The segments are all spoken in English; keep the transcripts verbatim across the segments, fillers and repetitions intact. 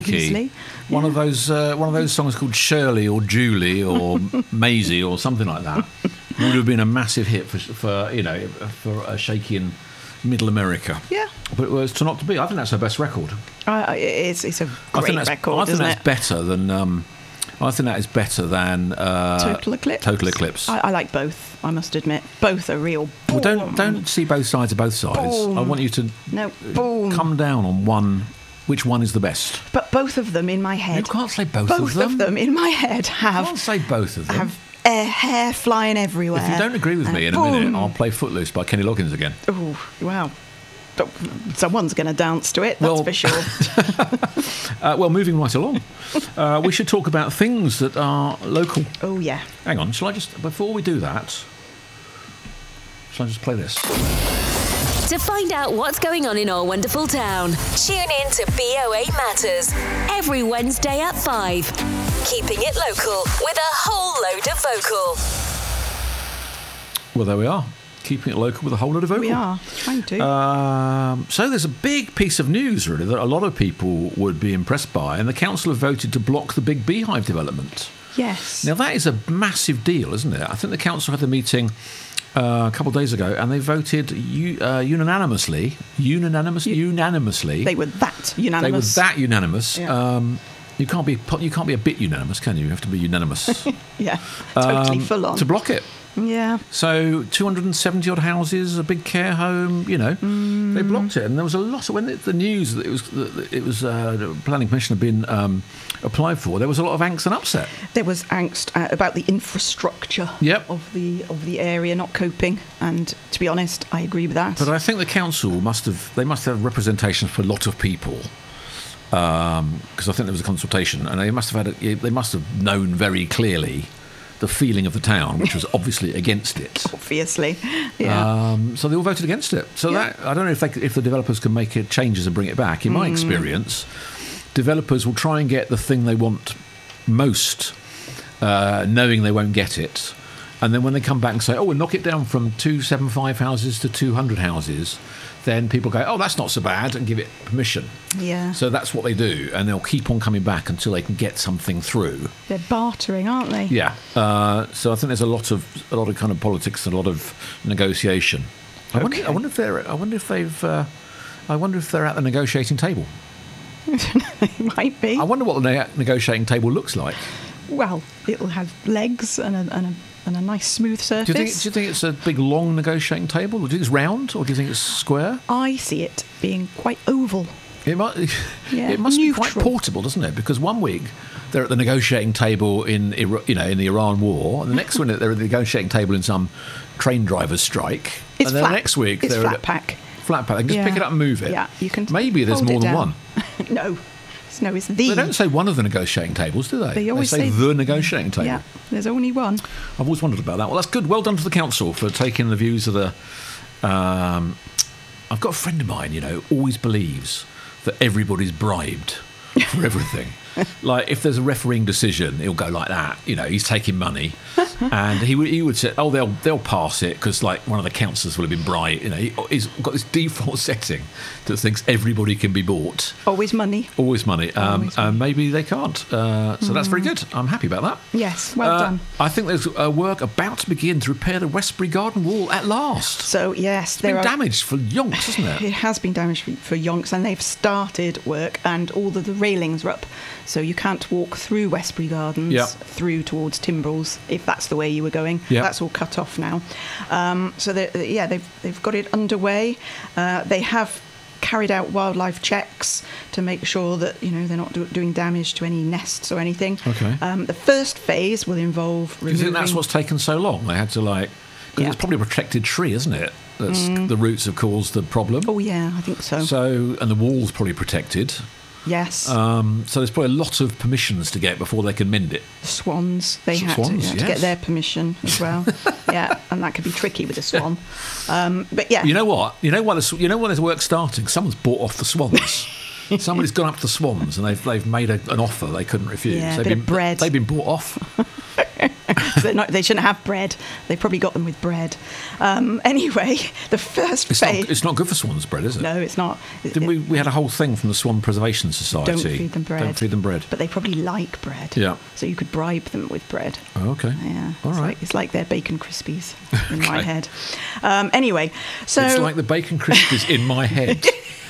Obviously. One yeah. of those uh, one of those songs called Shirley or Julie or Maisie or something like that would have been a massive hit for, for you know for a shaky in Middle America. Yeah, but it was to not to be. I think that's her best record. Uh, it's it's a great I think that's, record. I think isn't that's it? better than. Um, I think that is better than uh, Total Eclipse. Total Eclipse. I, I like both. I must admit, both are real. Well, don't don't see both sides of both sides. Boom. I want you to no boom. come down on one. Which one is the best? But both of them in my head. You can't say both, both of them. Both of them in my head have. You can't say both of them. Have air, hair flying everywhere. If you don't agree with and me in boom. a minute, I'll play Footloose by Kenny Loggins again. Oh, wow. Someone's going to dance to it, that's well, for sure. uh, well, moving right along, uh, we should talk about things that are local. Oh, yeah. Hang on, shall I just, before we do that, shall I just play this? To find out what's going on in our wonderful town, tune in to B O eight Matters every Wednesday at five. Keeping it local with a whole load of vocal. Well, there we are. Keeping it local with a whole lot of vocal. We are, trying to. Um, so there's a big piece of news, really, that a lot of people would be impressed by, and the council have voted to block the big beehive development. Yes. Now, that is a massive deal, isn't it? I think the council had the meeting uh, a couple of days ago, and they voted u- uh, unanimously, unanimous, U- unanimously. They were that unanimous. They were that unanimous. Yeah. Um, you can't be you can't be a bit unanimous, can you? You have to be unanimous. yeah, totally um, full on. To block it. Yeah. So two hundred seventy odd houses, a big care home, you know, mm. they blocked it, and there was a lot of when it, the news that it was that it was uh, the planning permission had been um, applied for. There was a lot of angst and upset. There was angst uh, about the infrastructure yep. of the of the area not coping, and to be honest, I agree with that. But I think the council must have they must have representation for a lot of people. Because um, I think there was a consultation, and they must have had a, they must have known very clearly the feeling of the town, which was obviously against it. Obviously, yeah. Um, so they all voted against it. So yeah. that I don't know if they, if the developers can make it changes and bring it back. In my mm. experience, developers will try and get the thing they want most, uh, knowing they won't get it, and then when they come back and say, "Oh, we'll knock it down from two seventy-five houses to two hundred houses," then people go, "Oh, that's not so bad," and give it permission. Yeah. So that's what they do, and they'll keep on coming back until they can get something through. They're bartering, aren't they? Yeah. Uh, so I think there's a lot of a lot of kind of politics and a lot of negotiation. I okay. wonder. I wonder if they're. I wonder if they've. Uh, I wonder if they're at the negotiating table. It might be. I wonder what the ne- negotiating table looks like. Well, it'll have legs and a, and a and a nice smooth surface. Do you think? Do you think it's a big, long negotiating table, or do you think it's round, or do you think it's square? I see it being quite oval. It might. Yeah, it must neutral. be quite portable, doesn't it? Because one week they're at the negotiating table in, you know, in the Iran war, and the next one they're at the negotiating table in some train driver's strike, it's and then flat. the next week it's they're flat at pack. Flat pack. They can just yeah. pick it up and move it. Yeah, you can. Maybe there's more than one. no. No, it's the. They don't say one of the negotiating tables, do they? They always they say, say the negotiating table. Yeah, there's only one. I've always wondered about that. Well, that's good. Well done to the council for taking the views of the. Um, I've got a friend of mine, you know, always believes that everybody's bribed for everything. Like, if there's a refereeing decision, he'll go like that. You know, he's taking money, and he would he would say, "Oh, they'll they'll pass it because like one of the councillors will have been bribed." You know, he, he's got this default setting that thinks everybody can be bought. Always money. Always money. Um, Always money. And maybe they can't. Uh, so mm. that's very good. I'm happy about that. Yes, well uh, done. I think there's uh, work about to begin to repair the Westbury Garden Wall at last. So yes, it's there been are, damaged for yonks, hasn't it? It has been damaged for, for yonks, and they've started work, and all the, the railings are up, so you can't walk through Westbury Gardens yep. through towards Timbrels if that's the way you were going. Yep. That's all cut off now. Um, so yeah, they've they've got it underway. Uh, they have carried out wildlife checks to make sure that, you know, they're not do- doing damage to any nests or anything. Okay. Um, the first phase will involve removing... Do you think that's what's taken so long? They had to, like... Because yeah. it's probably a protected tree, isn't it? That's mm. the roots have caused the problem. Oh, yeah, I think so. So, and the wall's probably protected. Yes. Um, so there's probably a lot of permissions to get before they can mend it. The swans, they S- had, swans, to, you had yes. to get their permission as well. Yeah, and that could be tricky with a swan. Um, but yeah. You know what? You know why the, you know why there's work starting? Someone's bought off the swans. Somebody's gone up to the swans and they've they've made a, an offer they couldn't refuse. Yeah, a they've bit been, of bread. They've been bought off. They're not, they shouldn't have bread. They probably got them with bread. Um, anyway, the first It's phase. not, it's not good for swans' bread, is it? No, it's not. It- Didn't we, it- we had a whole thing from the Swan Preservation Society. Don't feed them bread. Don't feed them bread. But they probably like bread. Yeah. So you could bribe them with bread. Oh, okay. Yeah. All it's right. Like, it's like their bacon crispies in my Okay. head. Um, anyway, so It's like the bacon crispies in my head.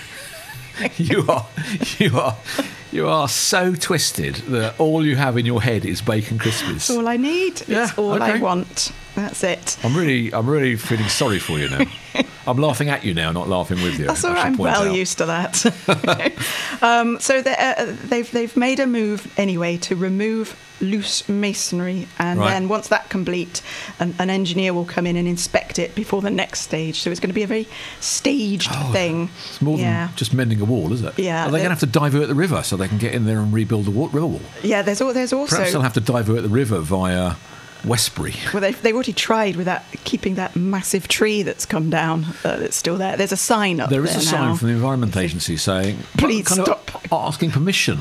You are, you are, you are so twisted that all you have in your head is bacon crispies. that's all I need. Yeah, It's all I okay. want. That's it. I'm really, I'm really feeling sorry for you now. I'm laughing at you now, not laughing with you. That's I all should right. I'm point well out. used to that. um, so they, uh, they've they've made a move anyway to remove loose masonry, and Right. then once that's complete, an, an engineer will come in and inspect it before the next stage. So it's going to be a very staged Oh, thing. It's more yeah. than just mending a wall, is it? Yeah, Are they they- going to have to divert the river so they can get in there and rebuild the wa- river wall? Yeah. There's al- there's also. Perhaps they'll have to divert the river via Westbury. Well, they've, they've already tried with that, keeping that massive tree that's come down uh, that's still there. There's a sign up There is there a sign now. from the Environment Agency saying, Please kind of stop. asking permission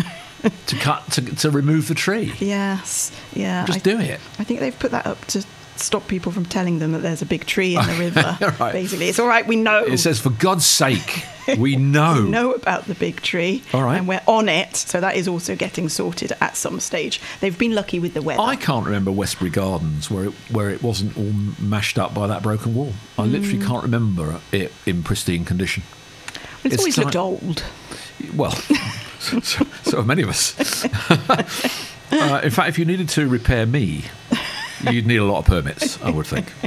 to cut to, to remove the tree. Yes, yeah. Just I, do it. I think they've put that up to stop people from telling them that there's a big tree in the river. Right. Basically, it's all right. We know. It says, for God's sake, we know. we know about the big tree, All right. and we're on it. So that is also getting sorted at some stage. They've been lucky with the weather. I can't remember Westbury Gardens where it, where it wasn't all mashed up by that broken wall. I literally Mm. can't remember it in pristine condition. it's, it's always like- looked old. Well, so, so, so have many of us. uh, in fact, if you needed to repair me, you'd need a lot of permits, I would think.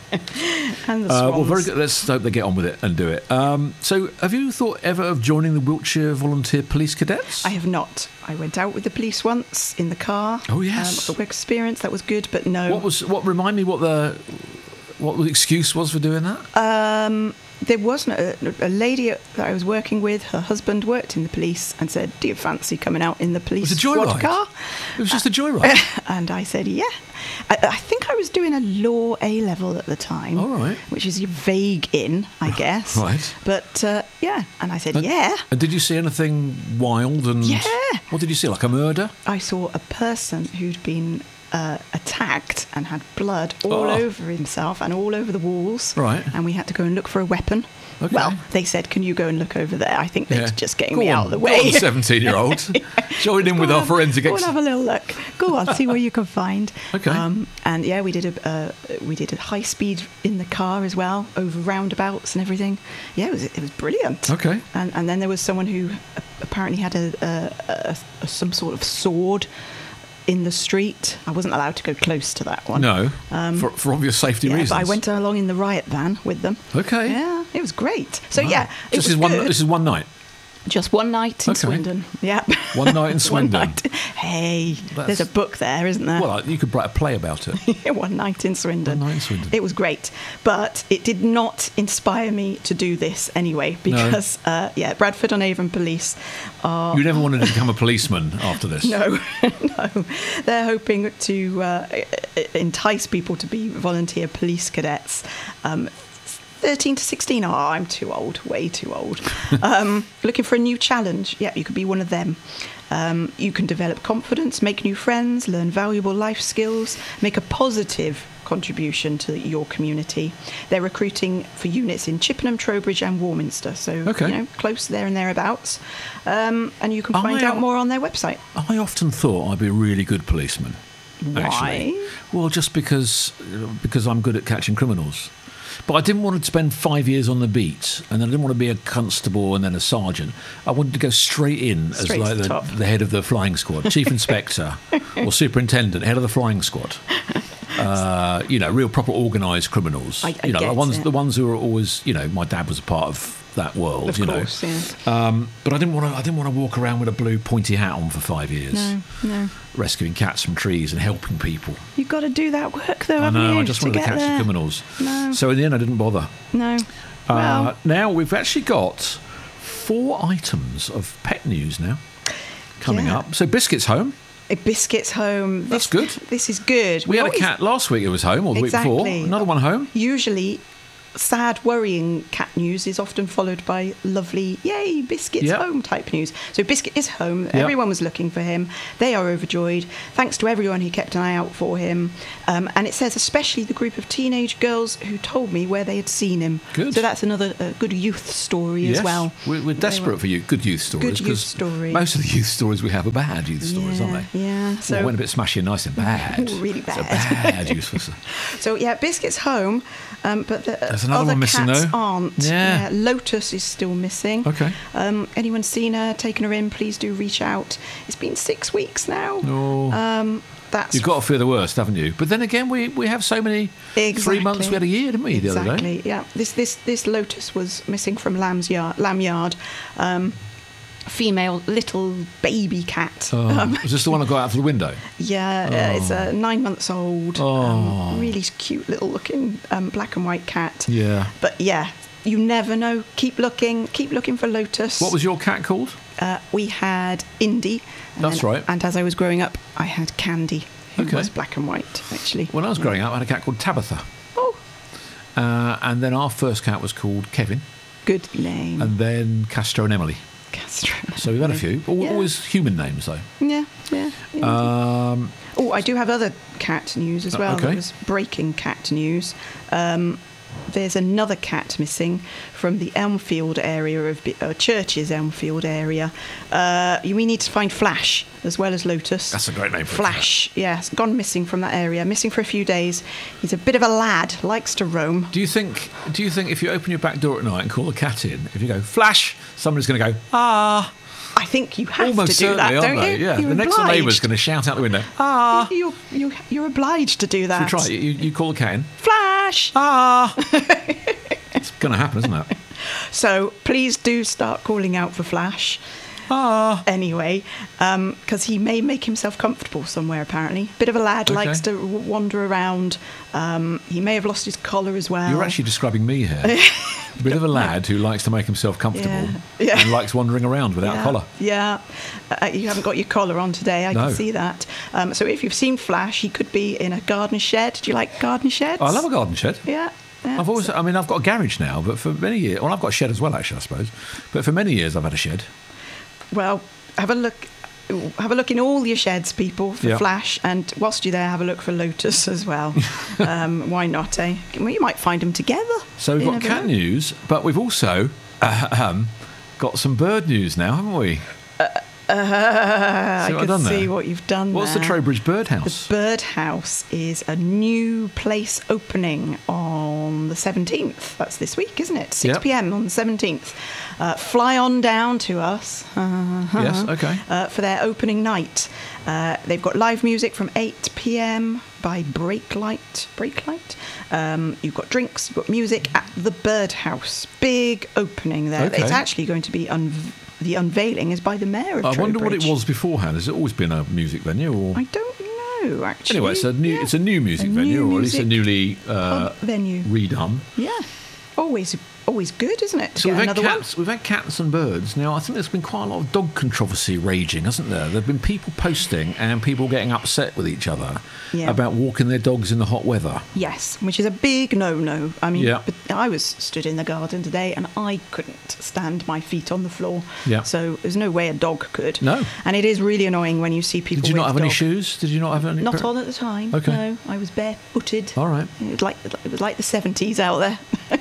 And the Uh, well, swans. very good. Let's hope they get on with it and do it. Um, so, have you thought ever of joining the Wiltshire Volunteer Police Cadets? I have not. I went out with the police once in the car. Oh, yes. Um, for work experience, that was good, but no. What was what? Remind me what the what the excuse was for doing that? Um, there wasn't a, a lady that I was working with. Her husband worked in the police and said, "Do you fancy coming out in the police It was a squad joyride. car?" It was just a joyride. And I said, "Yeah." I, I think I was doing a law A level at the time. All right. Which is vague in, I guess. Right. But uh, yeah, and I said, And- "Yeah." And did you see anything wild? And Yeah. What did you see? Like a murder? I saw a person who'd been uh, attacked and had blood all Oh. over himself and all over the walls. Right. And we had to go and look for a weapon. Okay. Well, they said, "Can you go and look over there?" I think they're just getting Go me on, out of the go way. on, seventeen-year-old. Join in with Go our on, forensic Go and ex- have a little look. Go on, see what you can find. Okay. Um, and yeah, we did a uh, we did a high speed in the car as well, over roundabouts and everything. Yeah, it was it was brilliant. Okay. And and then there was someone who apparently had a, a, a, a some sort of sword in the street. I wasn't allowed to go close to that one. No, Um, for, for obvious safety Yeah, reasons. but I went along in the riot van with them. Okay. Yeah, it was great. So Wow. yeah, it This was is one. good. This is one night. Just one night in Okay. Swindon. Yeah. One night in One Swindon. night. Hey, That's- there's a book there, isn't there? Well, you could write a play about it. One night in Swindon. One night in Swindon. It was great, but it did not inspire me to do this anyway because, uh, yeah, Bradford on Avon Police are. You never wanted to become a policeman after this. No, no. They're hoping to uh, entice people to be volunteer police cadets. Um, thirteen to sixteen, oh, I'm too old, way too old. Um, looking for a new challenge, yeah, you could be one of them. Um, you can develop confidence, make new friends, learn valuable life skills, make a positive contribution to your community. They're recruiting for units in Chippenham, Trowbridge and Warminster, so Okay. you know, close there and thereabouts. Um, and you can find I- out more on their website. I often thought I'd be a really good policeman. Actually. Why? Well, just because because I'm good at catching criminals. But I didn't want to spend five years on the beat, and I didn't want to be a constable and then a sergeant. I wanted to go straight in Straight as to like the the, top. the head of the flying squad, chief inspector or superintendent, head of the flying squad. Uh, you know, real proper organised criminals. I- I you know, get the ones it. the ones who are always. You know, my dad was a part of that world. Of you course, know, yeah. um, but I didn't want to. I didn't want to walk around with a blue pointy hat on for five years, No, no. rescuing cats from trees and helping people. You've got to do that work, though, I haven't know. you? I just to wanted to get catch there? the criminals. No. So in the end, I didn't bother. No. Uh, Well, now we've actually got four items of pet news now coming Yeah. up. So Biscuit's home. a biscuit's home. That's This- good. This is good. We, had always- a cat last week. It was home, or the week before. Exactly. Another one home. Usually, sad, worrying cat news is often followed by lovely, yay, Biscuit's Yep. home type news. So Biscuit is home. Yep. Everyone was looking for him. They are overjoyed. Thanks to everyone who kept an eye out for him. Um, and it says especially the group of teenage girls who told me where they had seen him. Good. So that's another uh, good youth story Yes, as well. we're, we're desperate for you. Good youth stories. Good youth 'cause story. Most of the youth stories we have are bad youth stories, yeah, aren't they? Yeah. So So went a bit smashy, nice and bad. Really It's a bad. bad youth story. So yeah, Biscuit's home, um, but the There's another other one missing, cats though. aren't. Yeah. Lotus is still missing. Okay. Um, anyone seen her, taken her in? Please do reach out. It's been six weeks now. No. Um, that's You've got to fear the worst, haven't you? But then again, we, we have so many. Exactly. Three months, we had a year, didn't we, the other day? exactly. Yeah. This this this Lotus was missing from Lamb's yard. Lamb yard. Um, female little baby cat. Oh, Um, was this the one I got out of the window? Yeah, uh, it's a nine months old, Oh. um, really cute little looking um, black and white cat. Yeah. But yeah, you never know. Keep looking, keep looking for Lotus. What was your cat called? Uh, we had Indy. And That's then- right. And as I was growing up, I had Candy, who Okay. was black and white, actually. When I was growing up, I had a cat called Tabitha. Oh, Uh, and then our first cat was called Kevin. good name. And then Castro and Emily. Castro. So we've had a few. Al- Yeah. Always human names, though. Yeah, yeah. yeah. Um, Oh, I do have other cat news as Uh, well. okay. There was breaking cat news. Um, there's another cat missing from the Elmfield area of Bi- uh, Church's Elmfield area. Uh, we need to find Flash as well as Lotus. That's a great name for a Flash. Yes, gone missing from that area. Missing for a few days. He's a bit of a lad. Likes to roam. do you think? Do you think if you open your back door at night and call a cat in, if you go Flash, somebody's going to go ah? I think you have Almost to do certainly, that, aren't don't they? you? Yeah. You're the next door neighbour's obliged. going to shout out the window ah. You, you, you're obliged to do that. So try it. You, you call a cat in Flash. ah. It's going to happen, isn't it? So please do start calling out for Flash. Ah. Anyway, because he may make himself comfortable somewhere, apparently. Bit of a lad, Okay. likes to w- wander around. Um, he may have lost his collar as well. You're actually describing me here. A bit of a lad who likes to make himself comfortable Yeah. Yeah. and likes wandering around without yeah, a collar. Yeah. Uh, you haven't got your collar on today, I No. can see that. Um, so if you've seen Flash, he could be in a garden shed. Do you like garden sheds? I love a garden shed. Yeah. yeah. I've always, I mean, I've got a garage now, but for many years, well, I've got a shed as well, actually, I suppose. But for many years, I've had a shed. Well, have a look. Have a look in all your sheds, people, for Yeah. Flash, and whilst you're there, have a look for Lotus as well. um, why not, eh? Well, you might find them together. So we've You got never cat know. news, but we've also uh, um, got some bird news now, haven't we? Uh, I See what I've can done see there? what you've done What's there. the Trowbridge Birdhouse? The Birdhouse is a new place opening on the seventeenth. That's this week, isn't it? six Yep. p.m. on the seventeenth. Uh, fly on down to us Yes, okay. uh, for their opening night. Uh, they've got live music from eight p.m. by Breaklight. Breaklight. Um, you've got drinks, you've got music at the Birdhouse. Big opening there. Okay. It's actually going to be un- the unveiling is by the mayor of I wonder what it Trowbridge. was beforehand. Has it always been a music venue? Or I don't know, actually. anyway, it's a new, Yeah. it's a new music A venue, new or at least a music newly uh, pub venue. redone. Yeah, always, always good, isn't it? To So get we've had another cats. We've had cats and birds. Now I think there's been quite a lot of dog controversy raging, hasn't there? There've been people posting and people getting upset with each other Yeah. about walking their dogs in the hot weather. one. Yes, which is a big no-no. I mean, Yeah. but I was stood in the garden today and I couldn't stand my feet on the floor. Yeah. So there's no way a dog could. No. And it is really annoying when you see people. Did you with not have any dog. shoes? Did you not have any? Not on at the time. Okay. No, I was barefooted. All right. It was like it was like the seventies out there.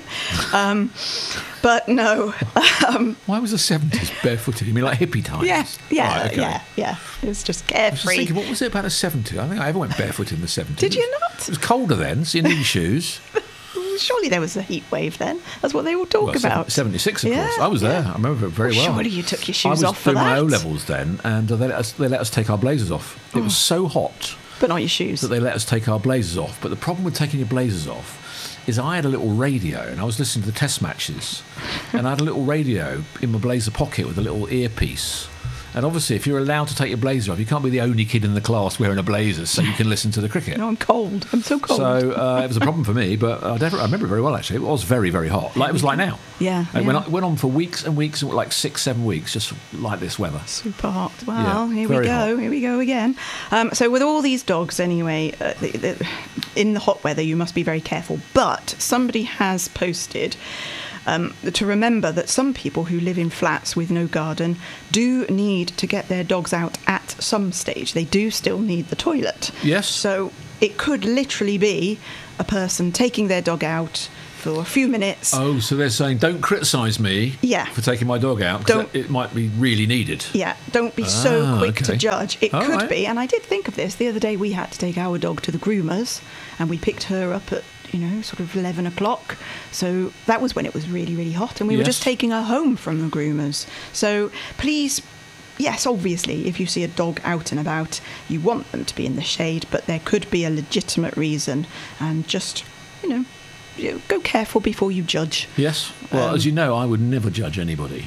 um, but no. um, Why was the seventies barefooted? You mean like hippie times? yeah, yeah, Right, okay. yeah, yeah. It was just I was just carefree. thinking, what was it about the seventies? I think I ever went barefoot in the seventies. Did you not? It was colder then, so you needed shoes. Surely there was a heat wave then. That's what they all talk Well, about. seventy-six, of Yeah, course. I was there. yeah. I remember it very Well, well. surely you took your I shoes was off for doing my that. O levels then, and uh, they let us they let us take our blazers off. It was so hot But not your shoes. that they let us take our blazers off. But the problem with taking your blazers off is I had a little radio, and I was listening to the test matches, and I had a little radio in my blazer pocket with a little earpiece. And obviously, if you're allowed to take your blazer off, you can't be the only kid in the class wearing a blazer so you can listen to the cricket. No, I'm cold. I'm so cold. So uh, it was a problem for me, but I, never, I remember very well, actually. It was very, very hot. Like it was like now. Yeah. It yeah. went, on, went on for weeks and weeks, like six, seven weeks, just like this weather. Super hot. Well, Yeah, here we very go. hot. Here we go again. Um, so with all these dogs, anyway, uh, the, the, in the hot weather, you must be very careful. But somebody has posted um, to remember that some people who live in flats with no garden do need to get their dogs out at some stage. They do still need the toilet. Yes. So it could literally be a person taking their dog out for a few minutes. Oh, so they're saying, don't criticise me Yeah. for taking my dog out, because Don't- it might be really needed. Yeah, don't be so Ah, quick okay. to judge. It All could right. be, and I did think of this. The other day we had to take our dog to the groomers, and we picked her up at, you know, sort of eleven o'clock. So that was when it was really, really hot, and we were Yes. just taking her home from the groomers. So please, yes, obviously, if you see a dog out and about, you want them to be in the shade, but there could be a legitimate reason, and just, you know, you know, go careful before you judge. Yes. Well, Um, as you know, I would never judge anybody.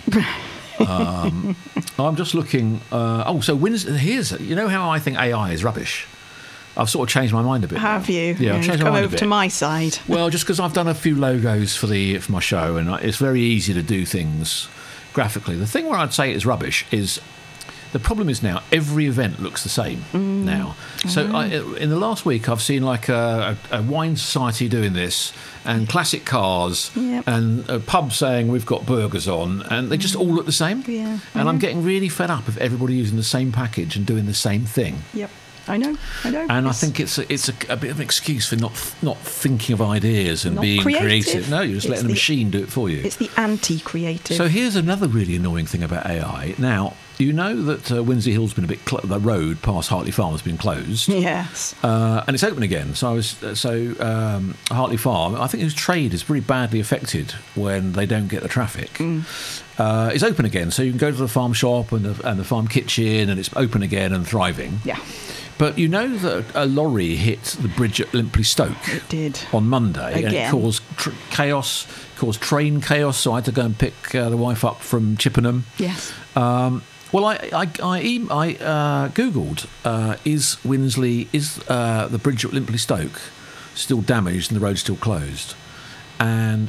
um, I'm just looking. Uh, oh, so when's, here's you know how I think A I is rubbish. I've sort of changed my mind a bit. Have now. you? Yeah, I've you've changed my come mind a over bit. to my side. Well, just because I've done a few logos for the for my show, and it's very easy to do things graphically. The thing where I'd say it is rubbish is the problem is now every event looks the same now. So I, in the last week, I've seen like a, a, a wine society doing this, and classic cars, Yep. and a pub saying we've got burgers on, and they just all look the same. Yeah, I And I'm know. getting really fed up of everybody using the same package and doing the same thing. Yep. I know, I know. And I It's- think it's a, it's a, a bit of an excuse for not not thinking of ideas and Not being creative. No, you're just It's letting the the- machine do it for you. It's the anti-creative. So here's another really annoying thing about A I. Now, you know that uh, Windsor Hill's been a bit cl- the road past Hartley Farm has been closed, yes. uh, and it's open again. So I was uh, so um, Hartley Farm. I think its trade is pretty badly affected when they don't get the traffic. Mm. Uh, it's open again, so you can go to the farm shop and the, and the farm kitchen, and it's open again and thriving. Yeah, But you know that a lorry hit the bridge at Limpley Stoke it did. on Monday, and it Again. caused tr- chaos, caused train chaos. So I had to go and pick uh, the wife up from Chippenham. Yes. Um, well, I I I, em- I uh, googled uh, is Winsley is uh, the bridge at Limpley Stoke still damaged and the road still closed, and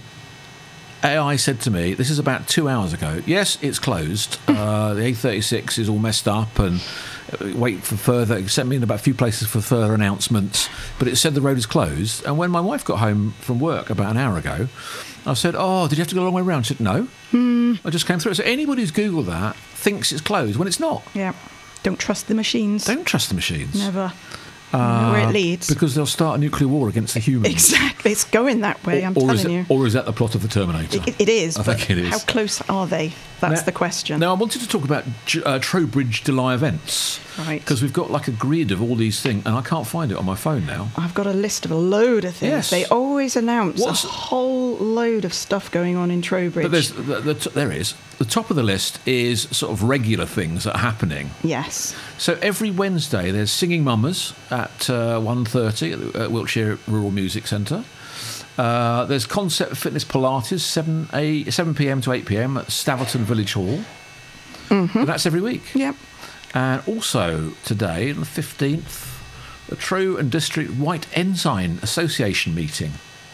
A I said to me, this is about two hours ago, yes, it's closed. Uh, the A thirty-six is all messed up, and uh, wait for further, it sent me in about a few places for further announcements, but it said the road is closed. And when my wife got home from work about an hour ago, I said, oh, did you have to go a long way around? She said, no. I just came through. So anybody who's Googled that thinks it's closed when it's not. Yeah. Don't trust the machines. Don't trust the machines. Never. You know where it leads. Because they'll start a nuclear war against the humans. Exactly. It's going that way, I'm or telling is it, you. Or is that the plot of the Terminator? It, it is. I but think it is. How close are they? That's Now- the question. Now, I wanted to talk about J- uh, Trowbridge July events. Right. Because we've got like a grid of all these things, and I can't find it on my phone now. I've got a list of a load of things. Yes. They always announce What's- a whole load of stuff going on in Trowbridge. But there's, the, the, t- there is. The top of the list is sort of regular things that are happening. Yes. So every Wednesday there's Singing Mamas at uh, one thirty at the at Wiltshire Rural Music Centre. Uh, there's Concept Fitness Pilates, seven p.m. to eight p.m. at Staverton Village Hall. Mm-hmm. And that's every week. Yep. And also today, on the fifteenth, the Trow and District White Ensign Association meeting.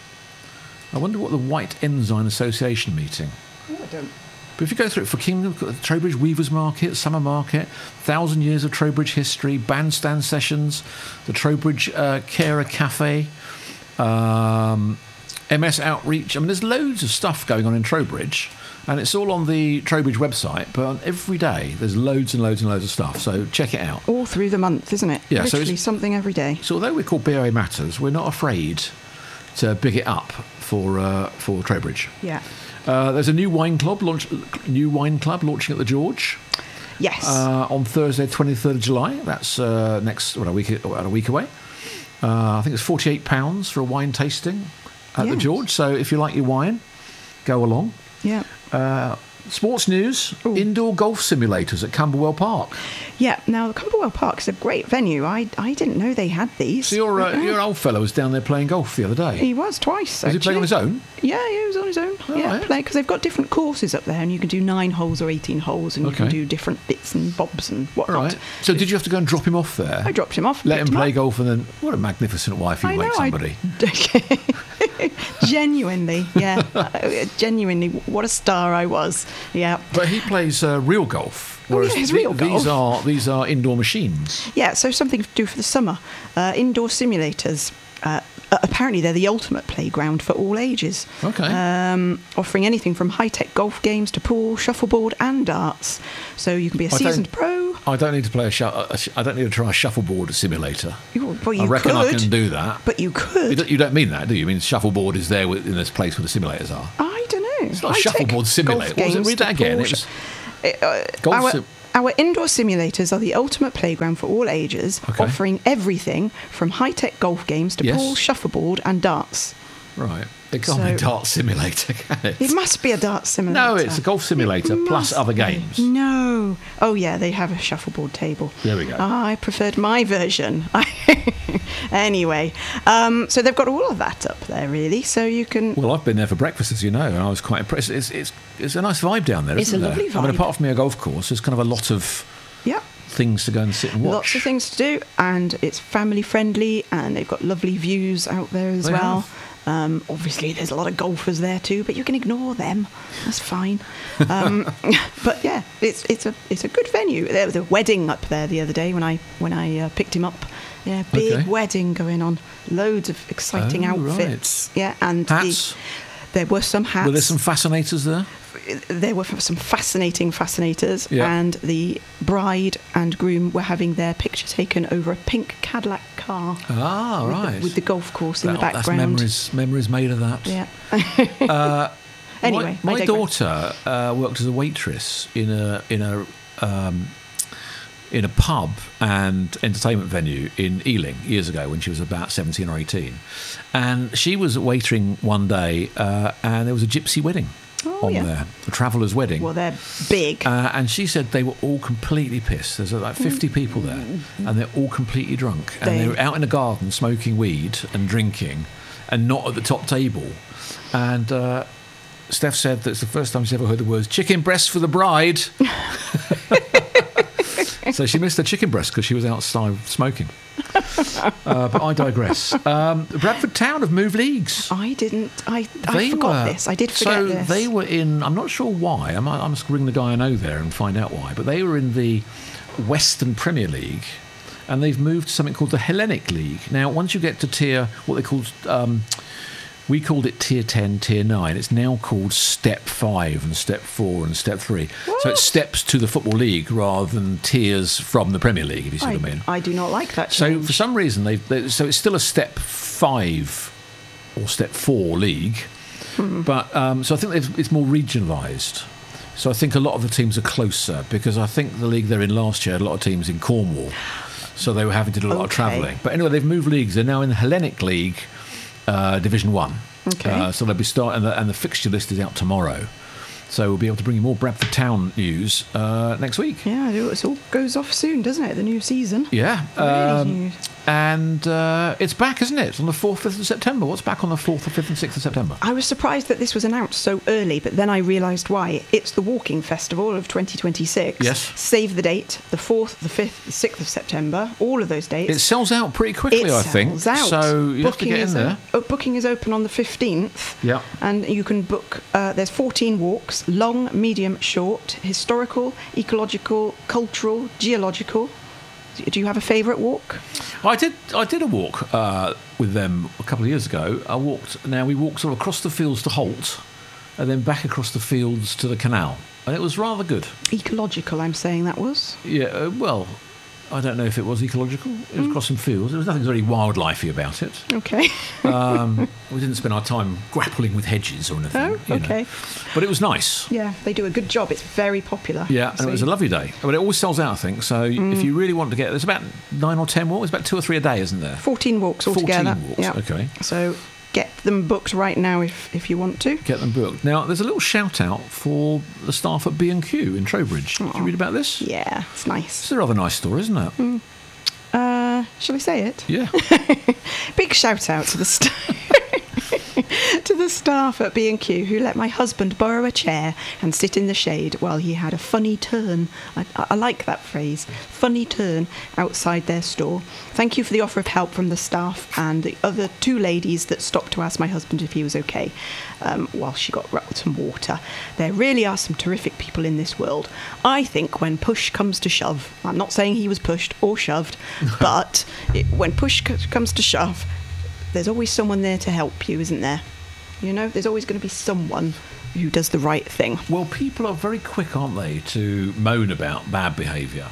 I wonder what the White Ensign Association meeting. Oh, I don't. But if you go through it, for Kingdom, Trowbridge Weavers Market, Summer Market, Thousand Years of Trowbridge History, Bandstand Sessions, the Trowbridge uh, Carer Cafe, um, M S Outreach. I mean, there's loads of stuff going on in Trowbridge, and it's all on the Trowbridge website, but on every day there's loads and loads and loads of stuff, so check it out. All through the month, isn't it? Yeah, so Literally it's- something every day. So although we're called B O A Matters, we're not afraid to big it up for uh, for Trowbridge. Yeah. Uh, there's a new wine club launch, new wine club launching at the George. Yes. Uh, on Thursday, twenty-third of July. That's uh, next, what, a week, about a week away. Uh, I think it's forty-eight pounds for a wine tasting at the Yes. George. So if you like your wine, go along. yeah. Uh, sports news: Ooh. indoor golf simulators at Camberwell Park. Yeah, now Camberwell Park is a great venue. I I didn't know they had these. So your uh, Yeah. your old fellow was down there playing golf the other day. He was twice. Was he playing on his own? Yeah, he was on his own. Oh, yeah, right. play because they've got different courses up there, and you can do nine holes or eighteen holes, and you can Okay. do different bits and bobs and All whatnot. right. So did you have to go and drop him off there? I dropped him off. Let him picked play up. golf, and then what a magnificent wife you I make know, I- somebody. Genuinely, yeah, Uh, genuinely, what a star I was. Yeah. But he plays uh, real golf. Oh, Whereas yeah, it's the- real these golf. are these are indoor machines. Yeah, so something to do for the summer. Uh, indoor simulators. Uh, uh, apparently, they're the ultimate playground for all ages. Okay. Um, offering anything from high-tech golf games to pool, shuffleboard, and darts. So you can be a I don't- seasoned pro. I don't need to play a, shu- a sh- I don't need to try a shuffleboard simulator. You- Well, you I reckon could, I can do that. But you You could. don't, you don't mean that, do you? You mean shuffleboard is there with- in this place where the simulators are? I don't know. It's not a High-tech shuffleboard simulator. golf What was it? games Read that to again. pool, It's- Uh, Golf our, sim- our indoor simulators are the ultimate playground for all ages, Okay. offering everything from high-tech golf games to Yes. pool, shuffleboard, and darts. Right. It can't be a So- dart simulator, can it? It must be a dart simulator. No, it's a golf simulator It plus must other be. games. No. Oh, yeah, they have a shuffleboard table. There we go. I preferred my version. Anyway, um, so they've got all of that up there, really. So you can... Well, I've been there for breakfast, as you know, and I was quite impressed. It's it's, it's a nice vibe down there, It's isn't a there? lovely I mean, vibe. apart from a golf course, there's kind of a lot of Yeah. things to go and sit and watch. Lots of things to do, and it's family friendly, and they've got lovely views out there as They well. have. Um, obviously, there's a lot of golfers there too, but you can ignore them. That's fine. Um, but yeah, it's it's a it's a good venue. There was a wedding up there the other day when I when I uh, picked him up. Yeah, big Okay. wedding going on. Loads of exciting Oh, right. outfits. Yeah, and Hats? The, there were some hats. Were there some fascinators there? There were some fascinating fascinators, Yeah. and the bride and groom were having their picture taken over a pink Cadillac car. Ah, with right. The, with the golf course in the That- background. That's memories, memories made of that. Yeah. Uh, Anyway, my, I my digress. daughter uh, worked as a waitress in a in a um, in a pub and entertainment venue in Ealing years ago when she was about seventeen or eighteen, and she was waitering one day, uh, and there was a gypsy wedding Oh, on yeah. there, a traveller's wedding. Well, they're big. Uh, and she said they were all completely pissed. There's like fifty people there, and they're all completely drunk. And They- they were out in the garden smoking weed and drinking, and not at the top table. And uh, Steph said that's the first time she's ever heard the words "chicken breast for the bride." So she missed the chicken breast because she was outside smoking. Uh, but I digress. Um, Bradford Town have moved leagues. I didn't. I, I forgot this. I did forget so this. they were in. I'm not sure why. I might, I must ring the guy I know there and find out why. But they were in the Western Premier League, and they've moved to something called the Hellenic League. Now, once you get to tier, what they called, um, we called it tier ten, tier nine. It's now called step five and step four and step three. So What? it's steps to the Football League rather than tiers from the Premier League. If you see I, what I mean. I do not like that So change. for some reason, they've, they so it's still a step five or step four league, Hmm. but um, so I think they've- it's more regionalised. So I think a lot of the teams are closer because I think the league they're in last year had a lot of teams in Cornwall, so they were having to do a lot of Okay. travelling. But anyway, they've moved leagues. They're now in the Hellenic League, uh, Division One. Okay. Uh, so they'll be starting, and the, and the fixture list is out tomorrow. So we'll be able to bring you more Bradford Town news uh, next week. Yeah, it all goes off soon, doesn't it? The new season. Yeah. Really um, news. and uh, it's back, isn't it? On the fourth, fifth of September. What's back on the fourth, fifth and sixth of September? I was surprised that this was announced so early, but then I realised why. It's the Walking Festival of twenty twenty-six. Yes. Save the date, the fourth, the fifth, the sixth of September, all of those dates. It sells out pretty quickly, It I think. sells out. So you have to get in is there. o- uh, booking is open on the fifteenth. Yeah. And you can book, uh, there's fourteen walks, long, medium, short, historical, ecological, cultural, geological. Do you have a favourite walk? I did. I did a walk uh, with them a couple of years ago. I walked. Now we walked sort of across the fields to Holt, and then back across the fields to the canal, and it was rather good. Ecological, I'm saying that was. Yeah. Uh, well, I don't know if it was ecological. It Mm. was across some fields. There was nothing very wildlifey about it. Okay. Um, we didn't spend our time grappling with hedges or anything. Oh, you know. okay. But it was nice. Yeah, they do a good job. It's very popular. Yeah, and So it was a lovely day. But it always sells out, I think. So Mm. if you really want to get, there's about nine or ten walks. There's about two or three a day, isn't there? fourteen walks fourteen altogether. walks. Yeah. Okay. So get them booked right now if, if you want to. Get them booked. Now, there's a little shout-out for the staff at B and Q in Trowbridge. Did you read about this? Yeah, it's nice. It's a rather nice story, isn't it? Mm. Uh, shall we say it? Yeah. Big shout-out to the staff. to the staff at B and Q who let my husband borrow a chair and sit in the shade while he had a funny turn. I, I like that phrase, funny turn, outside their store. Thank you for the offer of help from the staff and the other two ladies that stopped to ask my husband if he was okay um, while she got some water. There really are some terrific people in this world. I think when push comes to shove, I'm not saying he was pushed or shoved, but it, when push c- comes to shove, there's always someone there to help you, isn't there? You know, there's always going to be someone who does the right thing. Well, people are very quick, aren't they, to moan about bad behaviour.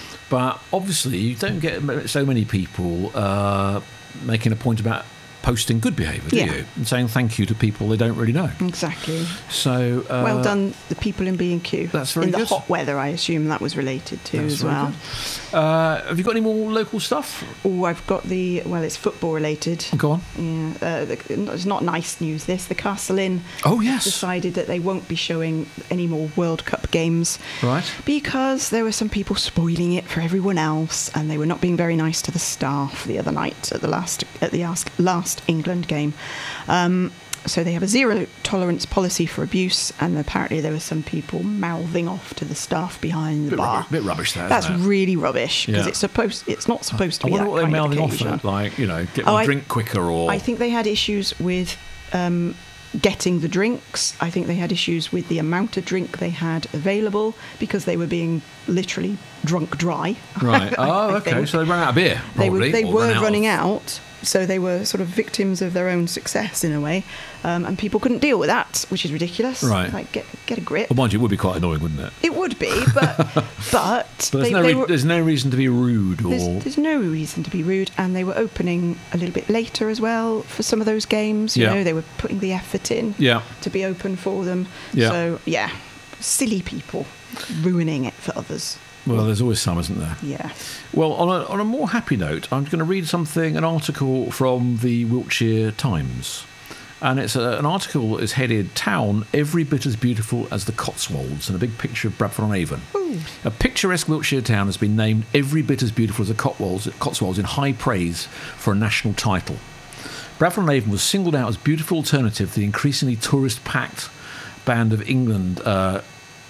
But obviously, you don't get so many people uh, making a point about posting good behaviour, do Yeah. you? And saying thank you to people they don't really know. Exactly. So uh, Well done, the people in B and Q. That's very in the good. hot weather, I assume that was related to That's as very well. good. Uh, have you got any more local stuff? Oh, I've got the, well, it's football related. Go on. Yeah, uh, the, it's not nice news, this. The Castle Inn Oh, yes. decided that they won't be showing any more World Cup games. Right. Because there were some people spoiling it for everyone else, and they were not being very nice to the staff the other night at the last at the last, last England game. Um, so they have a zero tolerance policy for abuse, and apparently there were some people mouthing off to the staff behind the Bit, bar. rubbish, bit rubbish there, That's isn't it? really rubbish because Yeah. it's supposed it's not supposed to I be wonder that what they're kind of mouthing off occasion. at, like, you know, get Oh, my I- drink quicker or... I think they had issues with um, getting the drinks. I think they had issues with the amount of drink they had available because they were being literally drunk dry. Right. Oh, I okay. think. So they ran out of beer, They were probably, they or were ran out running of- out, so they were sort of victims of their own success in a way, um, and people couldn't deal with that, which is ridiculous. Right. Like get get a grip. Well, mind you, it would be quite annoying, wouldn't it? It would be, but but, But there's, they, no they re- were, there's no reason to be rude or... there's, there's no reason to be rude, and they were opening a little bit later as well for some of those games. You Yeah. know, they were putting the effort in Yeah. to be open for them. Yeah. So yeah, silly people ruining it for others. Well, there's always some, isn't there? Yeah. Well, on a, on a more happy note, I'm going to read something, an article from the Wiltshire Times. And it's a, an article that is headed Town Every Bit as Beautiful as the Cotswolds, and a big picture of Bradford-on-Avon. A picturesque Wiltshire town has been named every bit as beautiful as the Cotswolds, Cotswolds in high praise for a national title. Bradford-on-Avon was singled out as beautiful alternative to the increasingly tourist-packed Band of England uh,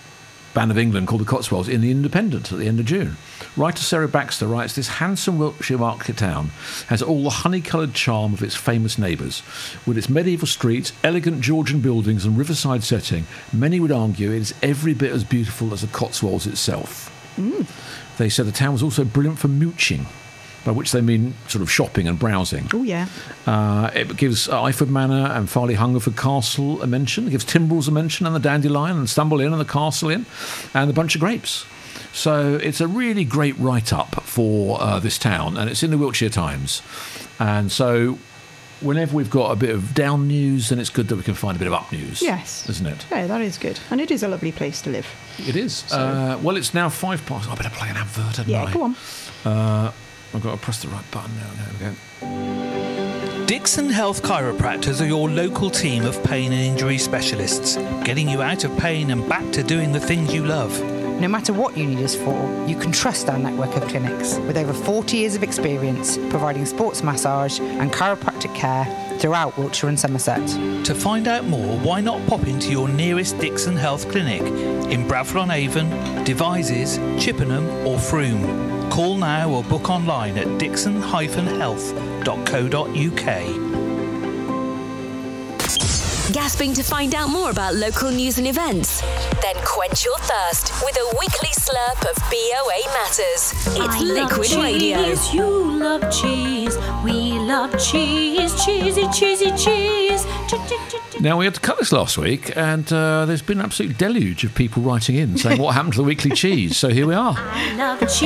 Band of England called the Cotswolds in The Independent at the end of June. Writer Sarah Baxter writes, this handsome Wiltshire market town has all the honey-coloured charm of its famous neighbours. With its medieval streets, elegant Georgian buildings and riverside setting, many would argue it is every bit as beautiful as the Cotswolds itself. Mm. They said the town was also brilliant for mooching, by which they mean sort of shopping and browsing. Oh, yeah. Uh, it gives uh, Iford Manor and Farley Hungerford Castle a mention. It gives Timbrels a mention, and the Dandelion, and Stumble Inn, and the Castle Inn, and the Bunch of Grapes. So it's a really great write-up for uh, this town, and it's in the Wiltshire Times. And so whenever we've got a bit of down news, then it's good that we can find a bit of up news. Yes. Isn't it? Yeah, that is good. And it is a lovely place to live. It is. Uh, well, it's now five past. I better play an advert, hadn't Yeah, I? go on. Uh, I've got to press the right button now. There we go. Dixon Health Chiropractors are your local team of pain and injury specialists, getting you out of pain and back to doing the things you love. No matter what you need us for, you can trust our network of clinics with over forty years of experience providing sports massage and chiropractic care throughout Wiltshire and Somerset. To find out more, why not pop into your nearest Dixon Health Clinic in Bradford-on-Avon, Devizes, Chippenham or Frome. Call now or book online at dixon dash health dot co dot uk. Gasping to find out more about local news and events? Then quench your thirst with a weekly slurp of B O A Matters. It's I love Liquid Radio. cheese, you love cheese, we love cheese, cheesy, cheesy, cheese. Now, we had to cut this last week, and uh, there's been an absolute deluge of people writing in saying what happened to the weekly cheese. So here we are. I love cheese,